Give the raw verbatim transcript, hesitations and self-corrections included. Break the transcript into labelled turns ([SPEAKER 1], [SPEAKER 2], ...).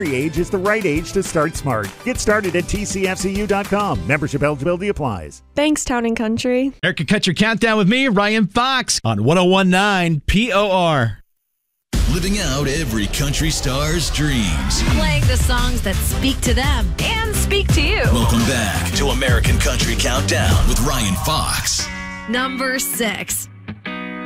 [SPEAKER 1] Every age is the right age to start smart. Get started at T C F C U dot com. Membership eligibility applies.
[SPEAKER 2] Thanks, Town and Country.
[SPEAKER 3] Erica, cut your countdown with me, Ryan Fox, on one oh one point nine P O R.
[SPEAKER 4] Living out every country star's dreams.
[SPEAKER 5] Playing the songs that speak to them and speak to you.
[SPEAKER 4] Welcome back to American Country Countdown with Ryan Fox.
[SPEAKER 5] Number six.